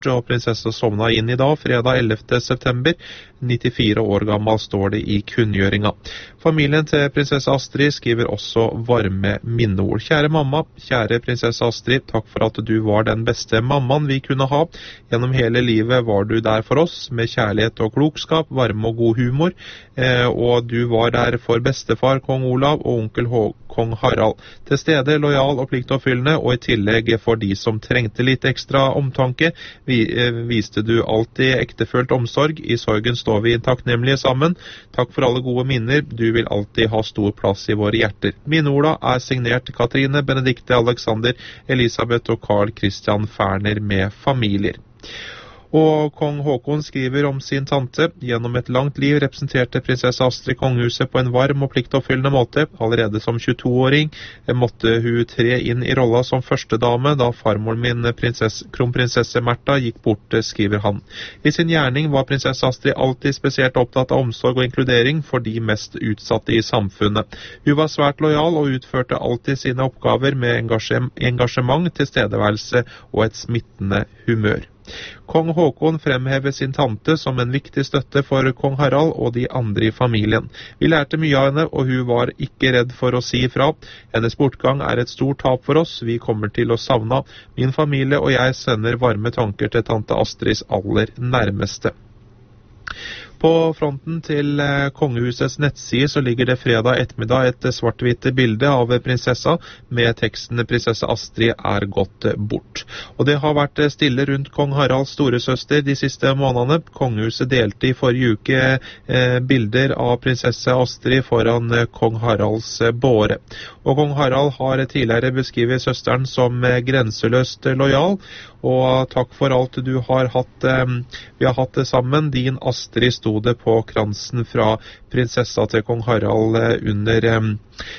og prinsessa sovna inn i dag, fredag 11. september. 94 år gammel står det i kunngjøringa. Familien til prinsesse Astrid skriver også varme minneord. Kjære mamma, kjære prinsesse Astrid, takk for at du var den beste mammaen vi kunne ha. Gjennom hele livet var du der for oss, med kjærlighet og klokskap, varme og god humor, og du var der for bestefar, kong Olav, og onkel kong Harald. Til stede, lojal og pliktoppfyllende, og i tillegg for de som trengte litt ekstra omtanke, viste du alltid ektefølt omsorg. I sorgen står vi takknemlige sammen. Takk for alle gode minner. Du vil alltid ha stor plass i våre hjerter. Minneorda er signert Katrine, Benedikte, Alexander, Elisabeth og Carl Christian Ferner med familier. Og kong Håkon skriver om sin tante. Gjennom et langt liv representerte prinsesse Astrid kongehuset på en varm og pliktoppfyllende måte. Allerede som 22-åring måtte hun tre inn i rolla som førstedame da farmoren min, kronprinsesse Märtha, gikk bort, skriver han. I sin gjerning var prinsesse Astrid alltid spesielt opptatt av omsorg og inkludering for de mest utsatte i samfunnet. Hun var svært lojal og utførte alltid sine oppgaver med engasjement, tilstedeværelse og et smittende humør. Kong Håkon fremhever sin tante som en viktig støtte for kong Harald og de andre i familien. Vi lærte mye av henne, og hun var ikke redd for å si ifra. Hennes bortgang er et stort tap for oss. Vi kommer til å savne. Min familie og jeg sender varme tanker til tante Astrids aller nærmeste. På fronten til kongehusets nettside så ligger det fredag ettermiddag et svart-hvitt bilde av prinsessa med teksten «Prinsesse Astrid er gått bort». Og det har vært stille rundt kong Haralds storesøster de siste månedene. Kongehuset delte i forrige uke bilder av prinsesse Astrid foran kong Haralds båre. Og kong Harald har tidligere beskrevet søsteren som grenseløst lojal, og takk for alt du har hatt, vi har hatt det sammen. Din Astrid sto det på kransen fra prinsessa til kong Harald under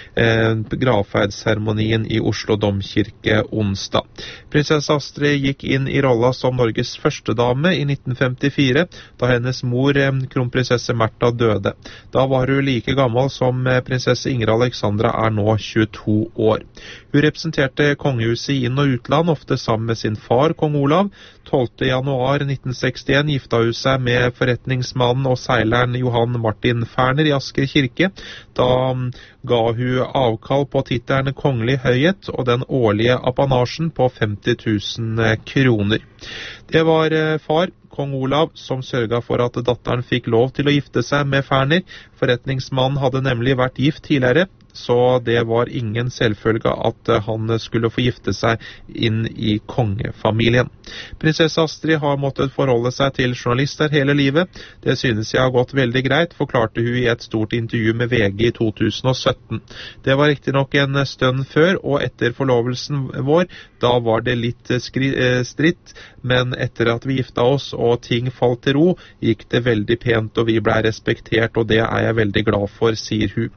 gravferdsseremonien i Oslo domkirke onsdag. Prinsesse Astrid gikk inn i rolla som Norges førstedame i 1954, da hennes mor, kronprinsesse Märtha, døde. Da var hun like gammel som prinsesse Ingrid Alexandra er nå 22 år. Hun representerte kongehuset i inn- og utland, ofte sammen med sin far, kong Olav. 12. januar 1961 gifta hun seg med forretningsmannen og seileren Johan Martin Ferner i Asker kirke. Da ga hun avkall på tittelen kongelig høyhet og den årlige apanasjen på 50 000 kroner. Det var far, kong Olav, som sørget for at datteren fikk lov til å gifte seg med Ferner. Forretningsmannen hadde nemlig vært gift tidligere, så det var ingen selvfølge at han skulle få gifte seg inn i kongefamilien. Prinsesse Astrid har måttet forholde seg til journalister hele livet. Det synes jeg har gått veldig greit, forklarte hun i et stort intervju med VG i 2017. Det var riktig nok en stund før, og etter forlovelsen vår, da var det litt stritt, men etter at vi gifta oss og ting falt til ro, gikk det veldig pent og vi ble respektert, og det er jeg veldig glad for, sier hun.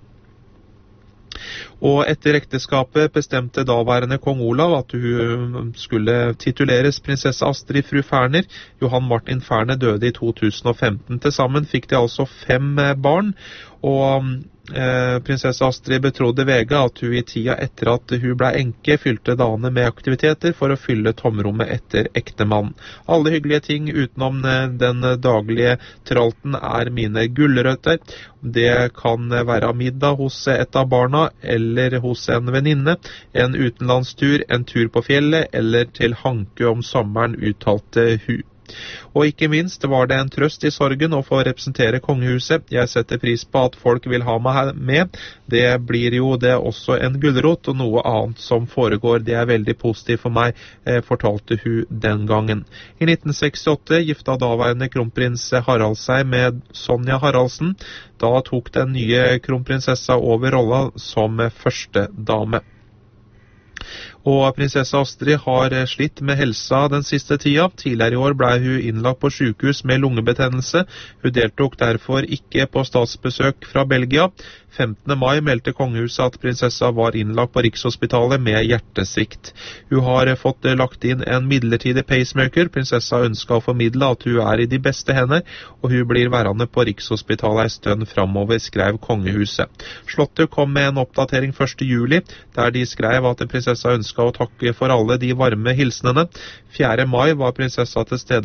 Og etter ekteskapet bestemte daværende kong Olav at hun skulle tituleres prinsesse Astrid fru Ferner. Johan Martin Ferner døde i 2015. Til sammen fikk de altså 5 barn, og prinsesse Astrid betrodde VG at hun i tida etter at hun ble enke fylte dagene med aktiviteter for å fylle tomrommet etter ektemannen. Alle hyggelige ting utenom den daglige tralten er mine gulrøtter. Det kan være middag hos et av barna eller hos en venninne, en utenlandstur, en tur på fjellet eller til Hankø om sommeren, uttalte hun. Og ikke minst var det en trøst i sorgen å få representere kongehuset. Jeg setter pris på at folk vil ha meg med. Det blir jo det også en gulrot, og noe annet som foregår. Det er veldig positivt for meg, fortalte hun den gangen. I 1968 gifta daværende kronprins Harald seg med Sonja Haraldsen. Da tok den nye kronprinsessa over rolla som første dame. Og prinsesse Astrid har slitt med helsa den siste tida. Tidligere i år ble hun innlagt på sykehus med lungebetennelse. Hun deltok derfor ikke på statsbesøk fra Belgia. 15. mai meldte kongehuset at prinsessa var innlagt på Rikshospitalet med hjertesvikt. Hun har fått lagt inn en midlertidig pacemaker. Prinsessa ønsker å formidle at hun er i de beste hender, og hun blir værende på Rikshospitalet en stund framover, skrev kongehuset. Slottet kom med en oppdatering 1. juli, der de skrev at prinsessa ønsker ønsket å takke for alle de varme hilsenene. 4. mai var prinsessa til stede